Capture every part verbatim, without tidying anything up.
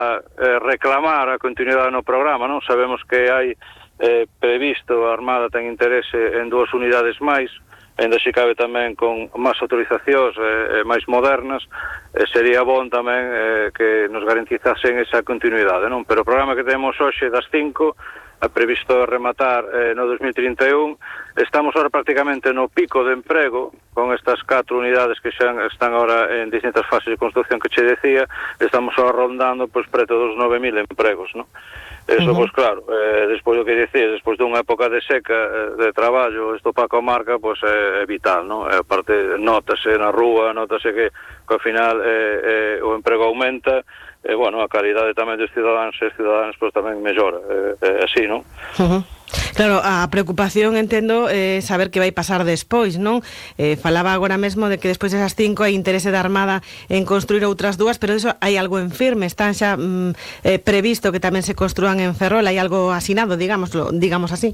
eh, reclamar a continuidade no programa, non? Sabemos que hai eh, previsto, a Armada ten interese en dúas unidades máis, ainda se cabe tamén con máis autorizacións eh, máis modernas, eh, sería bon tamén eh, que nos garantizasen esa continuidade, non? Pero o programa que temos hoxe das cinco, é previsto rematar eh, no dos mil trinta e un, estamos ahora prácticamente no pico de emprego, con estas catro unidades que xa están ahora en distintas fases de construcción que che decía, estamos ahora rondando pois preto dos nove mil empregos, non? Eso, uh -huh. Pois claro, eh, despois do que decía, despois dunha época de seca, eh, de traballo, isto para a comarca, pois é, é vital, non? E aparte, notase na rúa, notase que, que ao final eh, eh, o emprego aumenta, e, bueno, a calidade tamén dos cidadáns e cidadáns, pois tamén mellora, é eh, eh, así, non? Uh -huh. Claro, a preocupación, entendo, é eh, saber que vai pasar despois, non? Eh, falaba agora mesmo de que despois desas cinco hai interese da Armada en construir outras dúas, pero eso hai algo en firme, están xa mm, eh, previsto que tamén se construan en Ferrol, hai algo asinado, digámoslo, digamos así?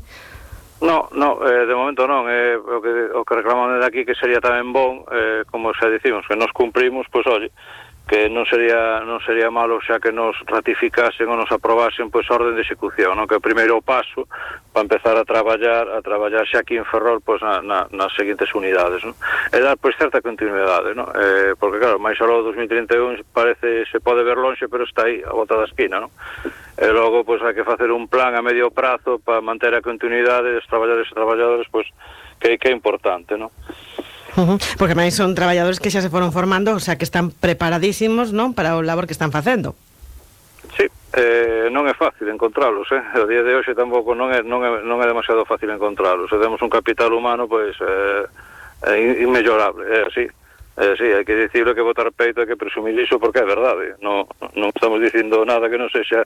No, no, eh, de momento non, eh, o que, o que reclamamos de aquí que sería tamén bon, eh, como xa dicimos, que nos cumprimos, pois, oye, que non sería non sería malo xa que nos ratificasen ou nos aprobasen pois orden de execución, non? Que o primeiro paso para empezar a traballar a traballar xa aquí en Ferrol pois na, na, nas seguintes unidades, non? E dar pois certa continuidade, non? Eh, porque claro, máis aló do dos mil trinta e un parece, se pode ver lonxe, pero está aí, a volta da esquina, non? E logo pois hai que facer un plan a medio prazo para manter a continuidade dos traballadores e traballadores, pois que, que é importante, non? Uh -huh. Porque máis son traballadores que xa se foron formando, o sea, que están preparadísimos, non, para o labor que están facendo. Sí, eh, non é fácil encontralos, eh? O día de hoxe tampouco non é, non é, non é demasiado fácil encontralos. Se temos un capital humano, pois, eh, é inmellorable, é así. Eh, sí, hai que dicirlo, que botar peito, hai que presumir iso, porque é verdade. Non, non estamos dicindo nada que non sexa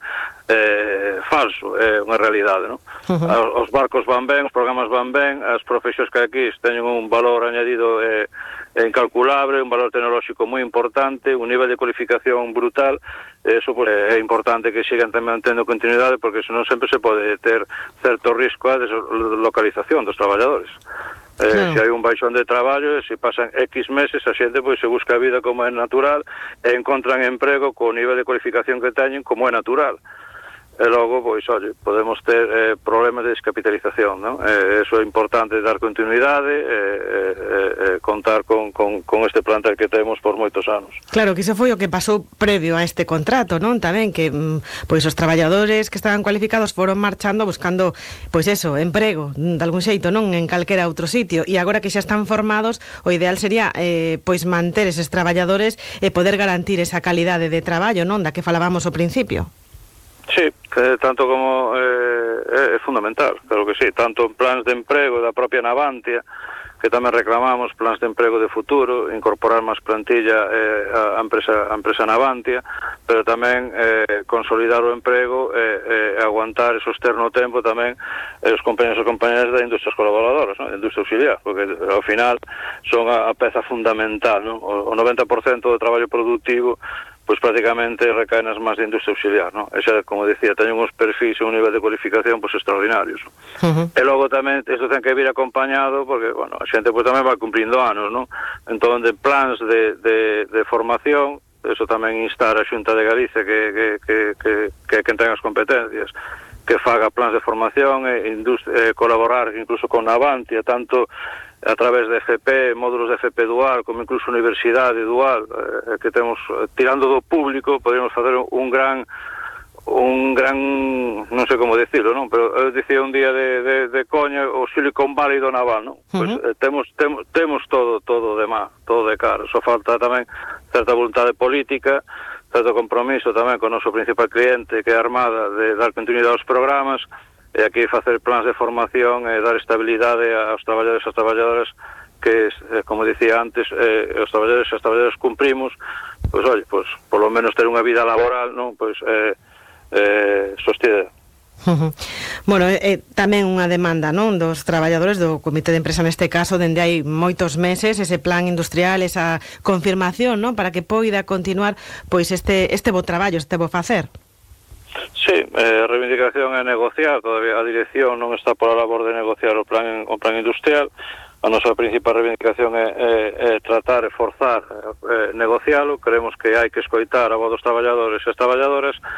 eh, falso, é unha realidade, non? Uh -huh. Os barcos van ben, os programas van ben, as profesións que aquí teñen un valor añadido eh, incalculable, un valor tecnolóxico moi importante, un nivel de cualificación brutal. Eso pues, é importante que sigan tamén tendo continuidade, porque senón sempre se pode ter certo risco a deslocalización dos traballadores. Eh, claro. Se hai un baixón de traballo, se pasan X meses, a xente pois se busca a vida como é natural e encontran emprego co nivel de cualificación que teñen como é natural. E logo, pois, oye, podemos ter eh, problemas de descapitalización, non? Eh, eso é importante, dar continuidade, eh, eh, eh, contar con, con, con este plantel que temos por moitos anos. Claro, que iso foi o que pasou previo a este contrato, non? Tamén que, pois, os traballadores que estaban cualificados foron marchando buscando, pois eso, emprego, de algún xeito, non? En calquera outro sitio. E agora que xa están formados, o ideal sería, eh, pois, manter eses traballadores e poder garantir esa calidade de traballo, non? Da que falábamos ao principio. Sí, que tanto como eh, é fundamental, claro que sí, tanto en plans de emprego da propia Navantia, que tamén reclamamos plans de emprego de futuro, incorporar máis plantilla eh, a empresa a empresa Navantia, pero tamén eh, consolidar o emprego e eh, eh, aguantar e soster no tempo tamén eh, os compañeros e compañeras das industrias colaboradoras, ¿no? Da industria auxiliar, porque ao final son a, a peza fundamental, ¿no? O, o noventa por cento do traballo productivo pois prácticamente recae nas más de industria auxiliar, non? Esa, como decía, teñen uns perfis e un nivel de cualificación pois extraordinarios. Uh -huh. E logo tamén isto ten que vir acompañado porque, bueno, a xente pois tamén vai cumprindo anos, non? Entón, de plans de, de, de formación, eso tamén instar a Xunta de Galicia que, que, que, que, que quen ten as competencias, que faga plans de formación e eh, colaborar incluso con Navantia, tanto a través de F P, módulos de F P dual, como incluso universidade dual, eh, que temos, tirando do público, podemos facer un gran, un gran, non sei como decirlo, non? Pero eu dicía un día de, de, de coña o Silicon Valley do naval, non? Uh -huh. Pois eh, temos, temos, temos todo, todo de má, todo de cara, só falta tamén certa voluntade política, certo compromiso tamén con o noso principal cliente, que é a Armada, de dar continuidade aos programas, e aquí facer plans de formación e dar estabilidade aos traballadores e aos traballadoras que, como dicía antes, eh, os traballadores e as traballadoras cumprimos, pois, olha, pois, por lo menos ter unha vida laboral, non, pois, eh, eh, sostida. Uh -huh. Bueno, eh, tamén unha demanda, non, dos traballadores do Comité de Empresa neste caso dende hai moitos meses, ese plan industrial, esa confirmación, non, para que poida continuar pois este este bo traballo, este bo facer. Sí, eh, a reivindicación é negociar, todavía a dirección non está por a labor de negociar o plan o plan industrial. A nosa principal reivindicación é, é, é tratar e forzar eh, negocialo. Creemos que hai que escoitar a voz dos traballadores e as traballadoras